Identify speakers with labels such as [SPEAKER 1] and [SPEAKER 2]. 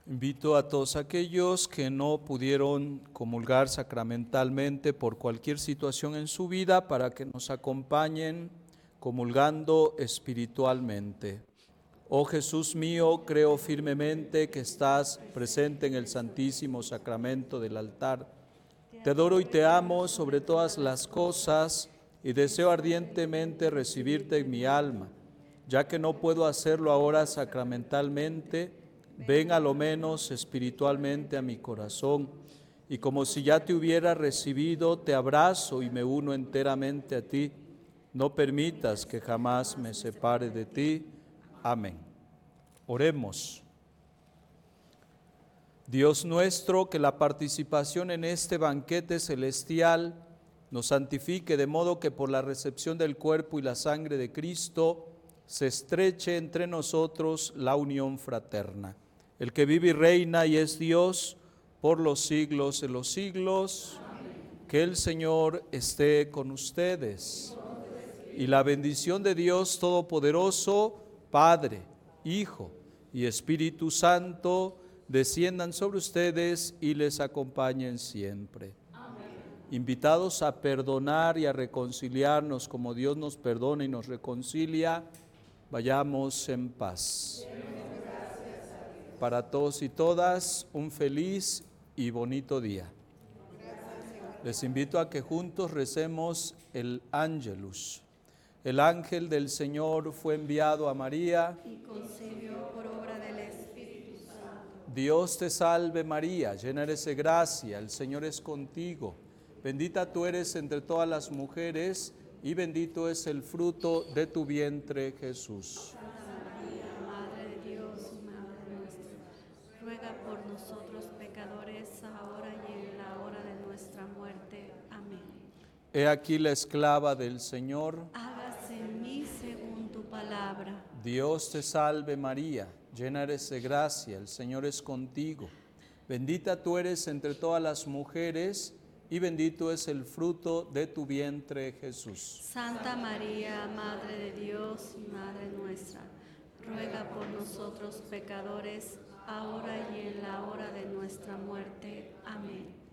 [SPEAKER 1] Invito a todos aquellos que no pudieron comulgar sacramentalmente por cualquier situación en su vida para que nos acompañen comulgando espiritualmente. Oh Jesús mío, creo firmemente que estás presente en el Santísimo Sacramento del altar. Te adoro y te amo sobre todas las cosas y deseo ardientemente recibirte en mi alma. Ya que no puedo hacerlo ahora sacramentalmente, ven a lo menos espiritualmente a mi corazón, y como si ya te hubiera recibido, te abrazo y me uno enteramente a ti. No permitas que jamás me separe de ti. Amén. Oremos. Dios nuestro, que la participación en este banquete celestial nos santifique, de modo que por la recepción del cuerpo y la sangre de Cristo se estreche entre nosotros la unión fraterna. El que vive y reina y es Dios por los siglos de los siglos. Amén. Que el Señor esté con ustedes. Y la bendición de Dios Todopoderoso, Padre, Hijo y Espíritu Santo, desciendan sobre ustedes y les acompañen siempre. Amén. Invitados a perdonar y a reconciliarnos como Dios nos perdona y nos reconcilia, vayamos en paz. Para todos y todas, un feliz y bonito día. Les invito a que juntos recemos el Ángelus. El ángel del Señor fue enviado a María
[SPEAKER 2] y concibió por obra del Espíritu Santo.
[SPEAKER 1] Dios te salve María, llena eres de gracia, el Señor es contigo. Bendita tú eres entre todas las mujeres y bendito es el fruto de tu vientre, Jesús.
[SPEAKER 2] Santa María, Madre de Dios y Madre nuestra, ruega por nosotros pecadores, ahora y en la hora de nuestra muerte. Amén.
[SPEAKER 1] He aquí la esclava del Señor.
[SPEAKER 2] Hágase en mí según tu palabra.
[SPEAKER 1] Dios te salve María, llena eres de gracia, el Señor es contigo. Bendita tú eres entre todas las mujeres y bendito es el fruto de tu vientre, Jesús.
[SPEAKER 2] Santa María, Madre de Dios y Madre nuestra, ruega por nosotros pecadores, ahora y en la hora de nuestra muerte. Amén.